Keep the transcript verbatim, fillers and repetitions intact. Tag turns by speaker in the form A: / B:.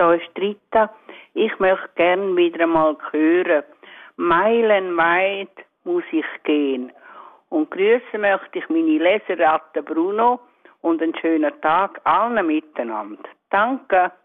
A: da ist Rita. Ich möchte gern wieder mal hören. Meilenweit muss ich gehen. Und grüßen möchte ich meine Leseratte Bruno und einen schönen Tag allen miteinander. Danke.